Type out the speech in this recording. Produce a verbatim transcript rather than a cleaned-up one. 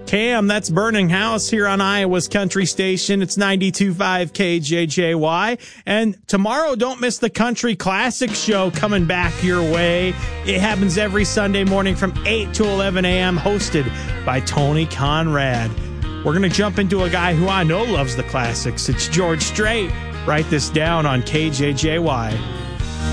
Cam, that's Burning House here on Iowa's Country Station. It's ninety-two point five K J J Y. And tomorrow, don't miss the Country Classic Show coming back your way. It happens every Sunday morning from eight to eleven a.m., hosted by Tony Conrad. We're going to jump into a guy who I know loves the classics. It's George Strait. Write this down on K J J Y.